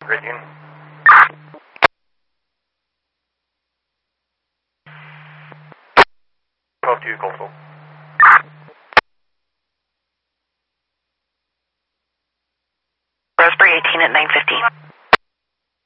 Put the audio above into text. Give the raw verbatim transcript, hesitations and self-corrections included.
Gridune. twelve two Coastal. Raspberry eighteen at nine fifteen.